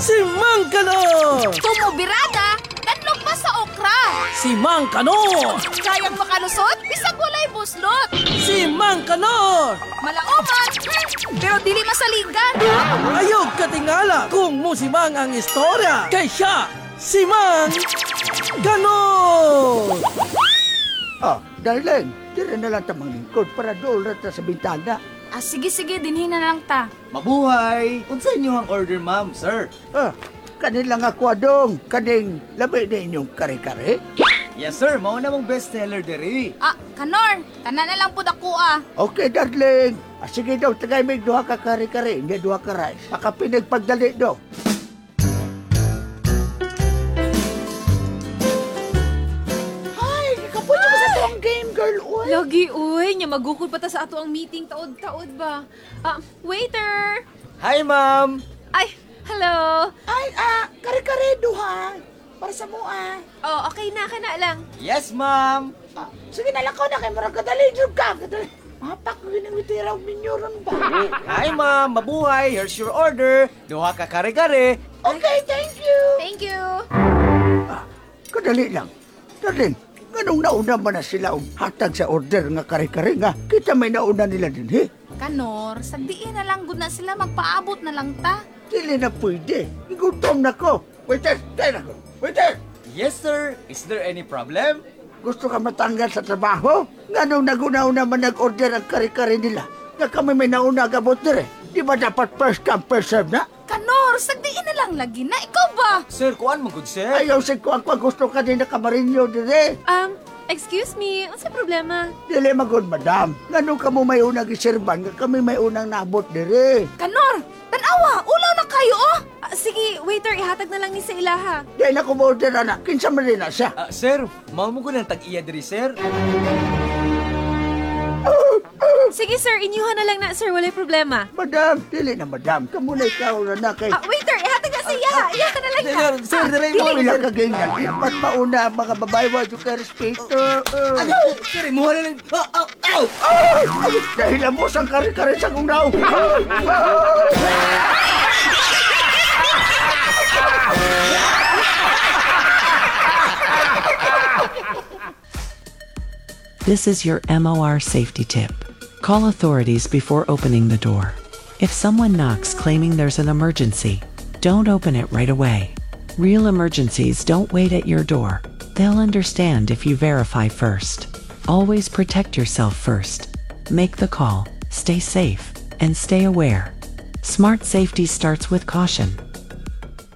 Si Mang Kanor! Tumubirada, tanlog pa sa okra. Si Mang Kanor! Kayang makalusot, bisag walay buslot. Si Mang Kanor! Malaoman, pero dili masaligan. Ayog katingala kung musimang ang istorya. Kay siya, si Mang Kanor! Darling, tira na lang tamang lingkod para doon rata sa bintana. Sige, dinhin na lang ta. Mabuhay! Unsa inyo ang order, ma'am, sir? Kanin lang ako adong. Kaning labi na inyong kare-kare. Yes, sir. Mao na mong bestseller diri. Kanor, tanan na lang po dako Okay, darling. Sige daw, tagay may duha ka kare-kare, hindi duha ka rice. Makapinag pagdali daw. Game girl, oy. Lagi, uy. Nya magukod pa ta sa ato ang meeting taod-taod ba? Waiter! Hi, ma'am! Ay, hello! Ay, kare-kare duha. Para sa mua. Oh, okay na, kana lang. Yes, ma'am! Sige na lang ko na kay marang kadali jud ka. Kadali. Mapak ko ng itiraw ninyo ron ba? Hi, ma'am! Mabuhay! Here's your order! Duha ka kare-kare! Okay, thank you. Thank you! Kadali lang. Darling, ganong nauna ba na sila og hatag sa order nga kare-kare nga? Kita may nauna nila din, he? Kanor, sagdiin na lang gud na sila magpaabot na lang ta. Dili na pwede. Igutom na ko. Waiter, tayo na ko. Waiter! Yes, sir! Is there any problem? Gusto ka matanggal sa trabaho? Ganong naguna-una man nag-order ang kare-kare nila? Nga kami may nauna gabot dire. Di ba dapat first come, first serve na? Kanor, sagdiin na lang lagi na. Ikaw ba? Sir, kuan mo good, sir? Ayaw si Kuang gusto ka din na kamarinyo dire. Excuse me, ano sa problema? Dili magod, madam. Ganong ka mo may unang iserban, nga kami may unang nabot dire. Kanor, tanawa, ulaw na kayo Sige, waiter, ihatag na lang ni sa ilaha. Di na ko mo-order na. Kinsa man rin na siya. Sir, mao mo ko ng tag-iya diri, sir? Sige sir, inyuhan na lang na sir, walay problema. Madam, dili na madam. Kamu na ikaw na kay... Waiter, ihatag na sa ilaha. Ihatag na lang na. Sir, diri mo! Pila ka ganyan. Ba't mauna ang mga babae mo yung ka respeto? Sir, imuha na lang! Dahil amos ang kare-kare sa kong raw. This is your MOR safety tip. Call authorities before opening the door. If someone knocks claiming there's an emergency, don't open it right away. Real emergencies don't wait at your door. They'll understand if you verify first. Always protect yourself first. Make the call, stay safe, and stay aware. Smart safety starts with caution.